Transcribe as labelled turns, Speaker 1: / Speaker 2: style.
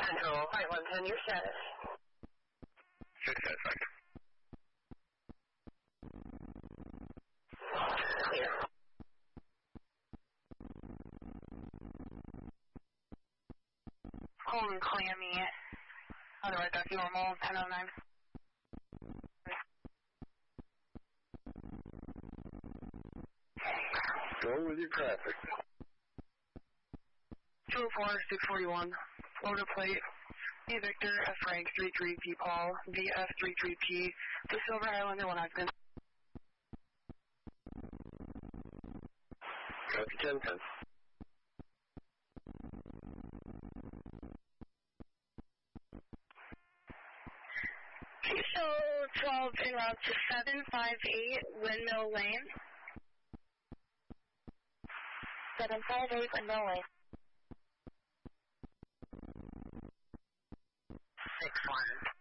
Speaker 1: Control 5110, your status.
Speaker 2: 6 satisfaction.
Speaker 1: Clear.
Speaker 3: Cold and clammy. Otherwise, that's normal. 1009.
Speaker 2: Go with your traffic.
Speaker 3: 204-641. Loader plate. V Victor, F Frank, 33P Paul, VF 33P, the Silver Highlander 1 Husband.
Speaker 2: Copy 1010.
Speaker 3: Show 12 en route to 758 Windmill Lane. 758 Windmill Lane.
Speaker 1: 61.